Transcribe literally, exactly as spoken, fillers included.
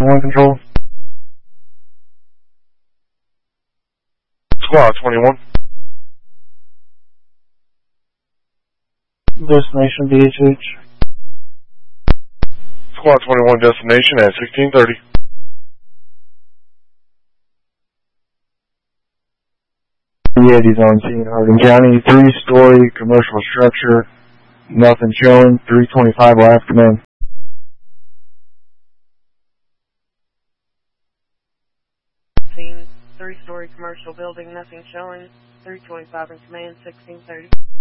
one control. Squad twenty-one. Destination B H H. Squad twenty-one destination at sixteen thirty. Yetis on scene, Hardin County, three-story commercial structure, nothing showing, three twenty-five will have command. Scene, three-story commercial building, nothing showing, three twenty-five in command, sixteen thirty.